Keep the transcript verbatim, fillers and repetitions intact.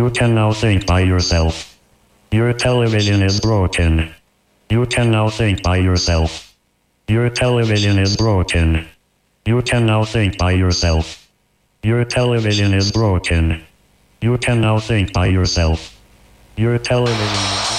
You can now think by yourself. Your television is broken. You can now think by yourself. Your television is broken. You can now think by yourself. Your television is broken. You can now think by yourself. Your television is